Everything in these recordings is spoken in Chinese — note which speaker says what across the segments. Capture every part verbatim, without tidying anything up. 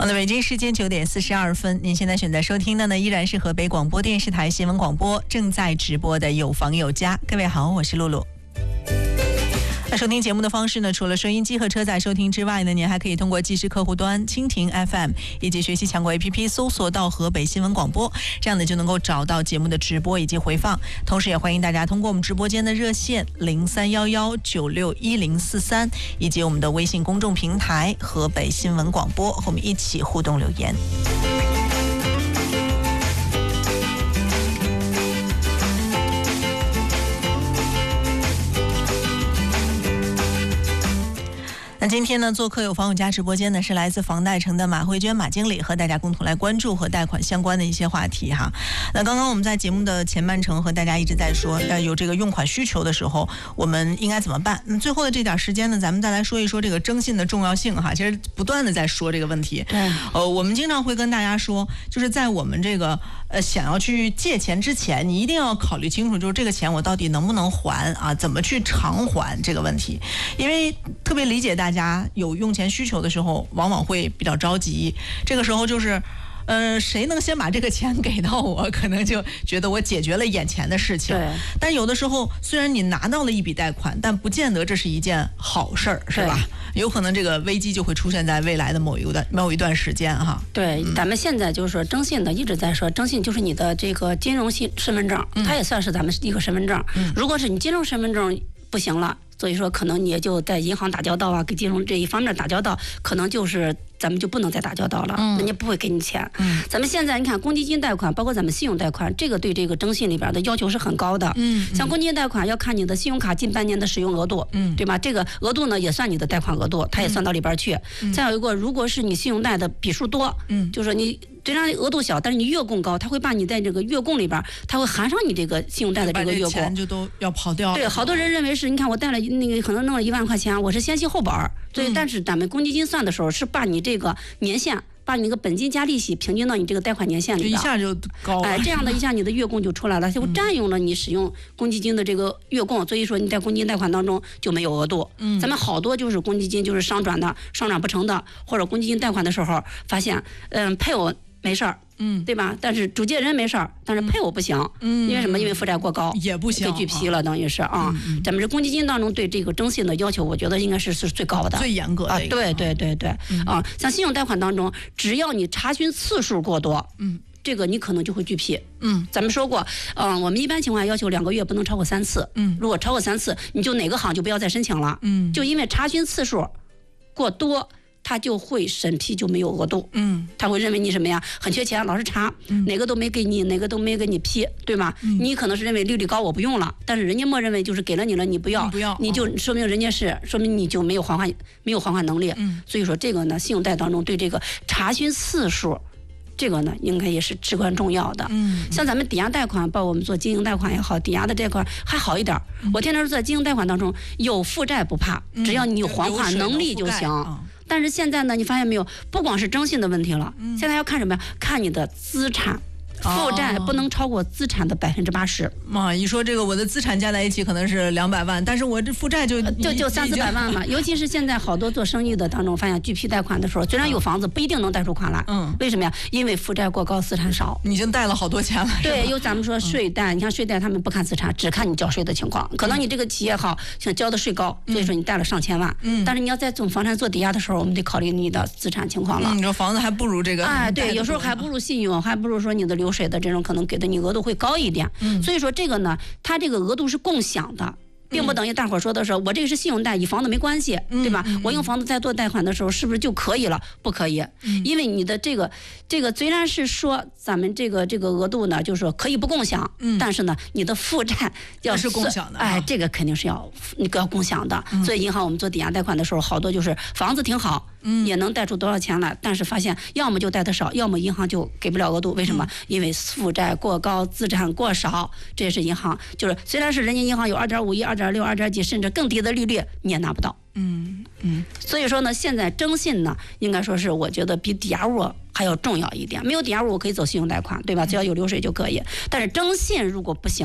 Speaker 1: 好的，北京时间九点四十二分，您现在选择收听的呢，依然是河北广播电视台新闻广播正在直播的有房有家。各位好，我是露露。那收听节目的方式呢，除了收音机和车载收听之外呢，您还可以通过即时客户端蜻蜓 F M 以及学习强国 A P P 搜索到河北新闻广播，这样呢就能够找到节目的直播以及回放。同时也欢迎大家通过我们直播间的热线零三幺幺九六一零四三以及我们的微信公众平台河北新闻广播和我们一起互动留言。那今天呢，做客有房有家直播间呢，是来自房贷城的马慧娟马经理，和大家共同来关注和贷款相关的一些话题哈。那刚刚我们在节目的前半程和大家一直在说，要有这个用款需求的时候，我们应该怎么办？那最后的这点时间呢，咱们再来说一说这个征信的重要性哈。其实不断的在说这个问题。
Speaker 2: 对。
Speaker 1: 呃，我们经常会跟大家说，就是在我们这个呃想要去借钱之前，你一定要考虑清楚，就是这个钱我到底能不能还啊？怎么去偿还这个问题？因为特别理解大家。大家有用钱需求的时候，往往会比较着急。这个时候就是，呃，谁能先把这个钱给到我，可能就觉得我解决了眼前的事情。
Speaker 2: 对。
Speaker 1: 但有的时候，虽然你拿到了一笔贷款，但不见得这是一件好事儿，是吧？有可能这个危机就会出现在未来的某一段某一段时间哈。
Speaker 2: 对，嗯、咱们现在就是说征信的一直在说，征信就是你的这个金融信身份证，嗯、它也算是咱们一个身份证。嗯、如果是你金融身份证不行了。所以说，可能你也就在银行打交道啊，跟金融这一方面打交道，可能就是咱们就不能再打交道了，嗯、人家不会给你钱。嗯、咱们现在你看，公积金贷款，包括咱们信用贷款，这个对这个征信里边的要求是很高的。嗯，像公积金贷款要看你的信用卡近半年的使用额度，嗯，对吧？这个额度呢也算你的贷款额度，它也算到里边去。嗯、再有一个，如果是你信用贷的笔数多，嗯，就是你。虽然额度小，但是你月供高，它会把你在这个月供里边，它会含上你这个信用贷的这个月供，
Speaker 1: 钱就都要跑掉了。
Speaker 2: 对，好多人认为是，你看我贷了那个可能弄了一万块钱，我是先息后本，所以、嗯、但是咱们公积金算的时候是把你这个年限。把你那个本金加利息平均到你这个贷款年限里边，
Speaker 1: 一下就高了。
Speaker 2: 哎，这样的一下你的月供就出来了，它就占用了你使用公积金的这个月供，所以说你在公积金贷款当中就没有额度。嗯，咱们好多就是公积金就是商转的、商转不成的，或者公积金贷款的时候发现，嗯，配偶没事儿。嗯，对吧？但是主借人没事儿，但是配偶不行。嗯，因为什么？因为负债过高
Speaker 1: 也不行，
Speaker 2: 被拒批了，等于是啊。嗯嗯、咱们这公积金当中对这个征信的要求，我觉得应该是是最高的、
Speaker 1: 最严格的、
Speaker 2: 啊。对对对对，嗯、啊，像信用贷款当中，只要你查询次数过多，嗯。这个你可能就会拒批，嗯，咱们说过，嗯、呃，我们一般情况下要求两个月不能超过三次，嗯，如果超过三次，你就哪个行就不要再申请了，嗯，就因为查询次数过多。他就会审批就没有额度，嗯，他会认为你什么呀，很缺钱，老是查，嗯、哪个都没给你，哪个都没给你批，对吗？嗯、你可能是认为利率高，我不用了，但是人家默认为就是给了你了，你不要，
Speaker 1: 你不要，
Speaker 2: 你就说明人家是，说明你就没有还款，没有还款能力，嗯，所以说这个呢，信用贷当中对这个查询次数。这个呢，应该也是至关重要的。嗯，像咱们抵押贷款，包括我们做经营贷款也好，抵押的贷款还好一点。嗯、我天天说在经营贷款当中，有负债不怕，只要你有还款能力就行。嗯、但是现在呢，你发现没有，不光是征信的问题了，嗯、现在要看什么呀？看你的资产。负债不能超过资产的百分之八十。
Speaker 1: 妈，一说这个，我的资产加在一起可能是两百万，但是我这负债就
Speaker 2: 就就三四百万嘛。尤其是现在好多做生意的当中，发现拒批贷款的时候，虽然有房子，不一定能贷出款来。嗯，为什么呀？因为负债过高，资产少。
Speaker 1: 你已经贷了好多钱了。
Speaker 2: 对，有咱们说税贷，嗯、你看税贷他们不看资产，只看你缴税的情况。可能你这个企业好，像交的税高，所以说你贷了上千万。嗯，但是你要在总房产做抵押的时候，我们得考虑你的资产情况了。
Speaker 1: 嗯、你说房子还不如这个。
Speaker 2: 哎，对，有时候还不如信用，还不如说你的流水的这种可能。给的你额度会高一点，嗯、所以说这个呢，它这个额度是共享的，并不等于大伙儿说的是我这个是信用贷，与房子没关系，嗯、对吧？嗯、我用房子在做贷款的时候，是不是就可以了？不可以，嗯、因为你的这个这个虽然是说咱们这个这个额度呢，就是说可以不共享，嗯、但是呢，你的负债要
Speaker 1: 是共享的，
Speaker 2: 哎，这个肯定是要那个要共享的。嗯、所以银行我们做抵押贷款的时候，好多就是房子挺好。嗯，也能贷出多少钱来，但是发现要么就贷得少，要么银行就给不了额度。为什么？嗯、因为负债过高，资产过少，这也是银行就是虽然是人家银行有二点五亿、二点六、二点几，甚至更低的利率，你也拿不到。嗯嗯。所以说呢，现在征信呢，应该说是我觉得比抵押物还要重要一点。没有抵押物我可以走信用贷款，对吧？只要有流水就可以。但是征信如果不行了。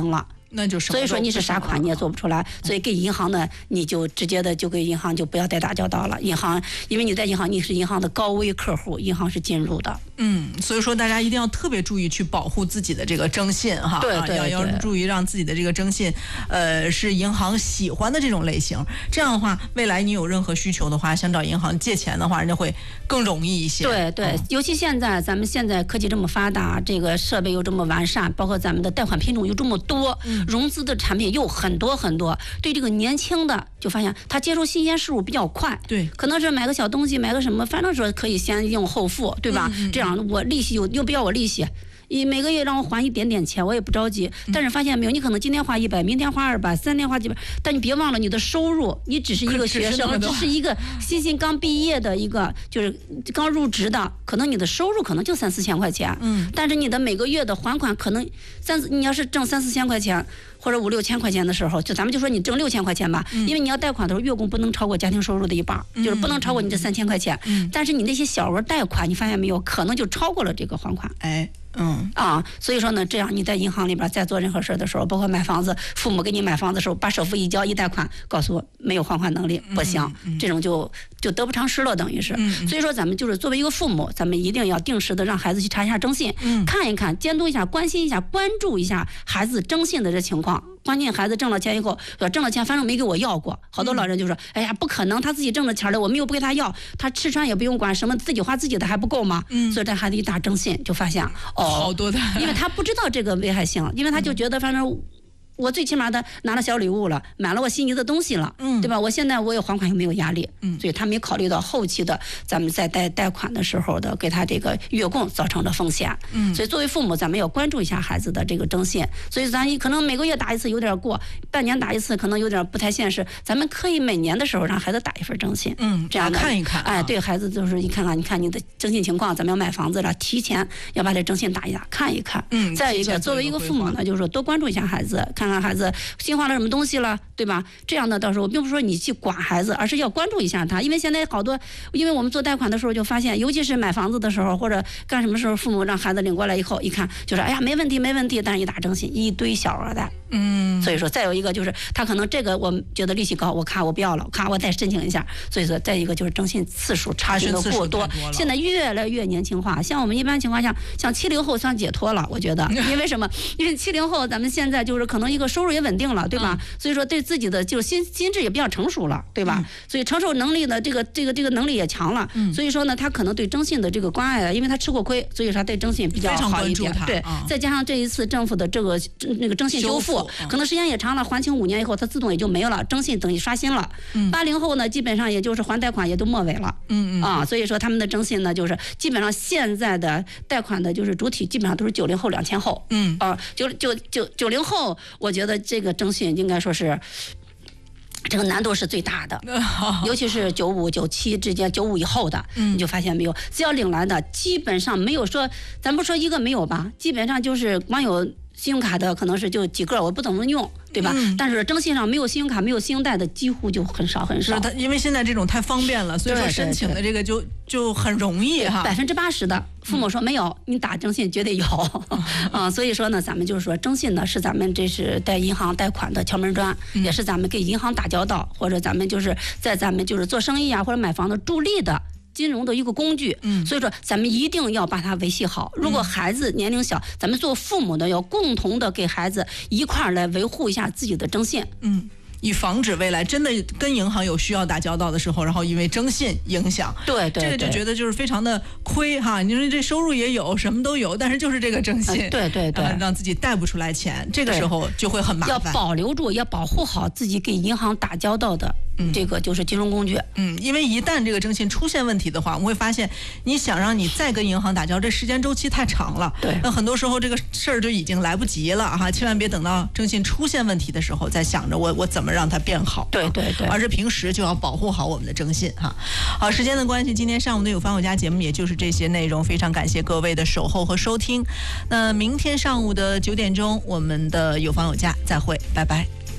Speaker 1: 那就
Speaker 2: 所以说你是啥款你也做不出来，所以给银行呢，你就直接的就给银行就不要再打交道了。银行因为你在银行你是银行的高危客户，银行是进入的。
Speaker 1: 嗯，所以说大家一定要特别注意去保护自己的这个征信哈，
Speaker 2: 对对对，
Speaker 1: 要要注意让自己的这个征信，呃，是银行喜欢的这种类型。这样的话，未来你有任何需求的话，想找银行借钱的话，人家会更容易一些。
Speaker 2: 对对，嗯、尤其现在咱们现在科技这么发达，这个设备又这么完善，包括咱们的贷款品种又这么多，嗯、融资的产品又很多很多，对这个年轻的就发现他接受新鲜事物比较快。
Speaker 1: 对，
Speaker 2: 可能是买个小东西，买个什么，反正说可以先用后付，对吧？嗯嗯嗯，这样我利息又又不要我利息。你每个月让我还一点点钱，我也不着急。但是发现没有，你可能今天花一百，明天花二百，三天花几百，但你别忘了你的收入，你只是一个学生，只是一个新新刚毕业的一个，就是刚入职的，可能你的收入可能就三四千块钱。嗯。但是你的每个月的还款可能三，你要是挣三四千块钱或者五六千块钱的时候，就咱们就说你挣六千块钱吧，嗯、因为你要贷款的时候，月供不能超过家庭收入的一半，嗯、就是不能超过你这三千块钱。嗯。但是你那些小额贷款，你发现没有，可能就超过了这个还款。
Speaker 1: 哎。嗯
Speaker 2: 啊，所以说呢，这样你在银行里边在做任何事的时候，包括买房子，父母给你买房子的时候，把首付一交一贷款，告诉我没有还款能力不行，嗯嗯、这种就就得不偿失了，等于是。嗯、所以说咱们就是作为一个父母，咱们一定要定时的让孩子去查一下征信，嗯、看一看，监督一下，关心一下，关注一下孩子征信的这情况。关键孩子挣了钱以后，挣了钱反正没给我要过，好多老人就说，哎呀，不可能，他自己挣了钱了，我们又不给他要，他吃穿也不用管，什么自己花自己的还不够吗？嗯，所以这孩子一打征信就发现，哦，
Speaker 1: 好多的，
Speaker 2: 因为他不知道这个危害性，因为他就觉得反正。我最起码的拿了小礼物了，买了我心仪的东西了，嗯，对吧？我现在我有还款又没有压力，嗯，所以他没考虑到后期的咱们在贷贷款的时候的给他这个月供造成的风险，嗯，所以作为父母咱们要关注一下孩子的这个征信，所以咱可能每个月打一次有点过，半年打一次可能有点不太现实，咱们可以每年的时候让孩子打一份征信，
Speaker 1: 嗯，
Speaker 2: 这样
Speaker 1: 看一看，
Speaker 2: 哎，对孩子就是你看看，你看你的征信情况，咱们要买房子了，提前要把这征信打一打，看一看，嗯，再一个作为一个父母呢，就是说多关注一下孩子，看看孩子。新换了什么东西了，对吧？这样呢，到时候并不是说你去管孩子，而是要关注一下他，因为现在好多，因为我们做贷款的时候就发现，尤其是买房子的时候或者干什么时候，父母让孩子领过来以后，一看就是哎呀没问题没问题，但是一打征信一堆小额贷，嗯，所以说再有一个就是他可能这个我觉得利息高，我卡我不要了，卡我再申请一下，所以说再一个就是征信次数查询的过多，现在越来越年轻化，像我们一般情况下，像七零后算解脱了，我觉得，因为什么？因为七零后咱们现在就是可能一个收入也稳定了。对吧？嗯、所以说对自己的就是心心智也比较成熟了，对吧？嗯、所以承受能力的这个这个这个能力也强了。嗯、所以说呢，他可能对征信的这个关爱啊，因为他吃过亏，所以说他对征信比较好一点。对，嗯、再加上这一次政府的这个那个征信修复，嗯、可能时间也长了，还清五年以后，它自动也就没了，征信等于刷新了。八零、嗯、后呢，基本上也就是还贷款也都末尾了。嗯嗯啊，所以说他们的征信呢，就是基本上现在的贷款的就是主体基本上都是九零后两千后。嗯啊，九九九九零后，我觉得这个征信应该说是这个难度是最大的，尤其是九五九七之间，九五以后的，你就发现没有，只要领来的基本上没有说，咱不说一个没有吧，基本上就是光有信用卡的可能是就几个，我不怎么用。对吧？嗯、但是征信上没有信用卡、没有信用贷的，几乎就很少很少。
Speaker 1: 是的，因为现在这种太方便了，所以说申请的这个就就很容易哈。
Speaker 2: 百分之八十的父母说没有，你打征信绝对有啊、嗯。所以说呢，咱们就是说征信呢是咱们这是贷银行贷款的敲门砖，嗯、也是咱们给银行打交道，或者咱们就是在咱们就是做生意啊或者买房的助力的。金融的一个工具，嗯，所以说咱们一定要把它维系好。如果孩子年龄小，咱们做父母的要共同的给孩子一块儿来维护一下自己的征信，
Speaker 1: 嗯。以防止未来真的跟银行有需要打交道的时候，然后因为征信影响，
Speaker 2: 对对，
Speaker 1: 这个就觉得就是非常的亏哈。你说这收入也有，什么都有，但是就是这个征信，
Speaker 2: 对对对，
Speaker 1: 让自己贷不出来钱，这个时候就会很麻烦。
Speaker 2: 要保留住，要保护好自己给银行打交道的这个就是金融工具。
Speaker 1: 嗯，因为一旦这个征信出现问题的话，我们会发现，你想让你再跟银行打交道，这时间周期太长了。
Speaker 2: 对，
Speaker 1: 那很多时候这个事儿就已经来不及了哈，千万别等到征信出现问题的时候再想着我我怎么让它变好。
Speaker 2: 对对对，
Speaker 1: 而是平时就要保护好我们的征信哈。好，时间的关系，今天上午的有房有家节目也就是这些内容，非常感谢各位的守候和收听。那明天上午的九点钟，我们的有房有家再会，拜拜。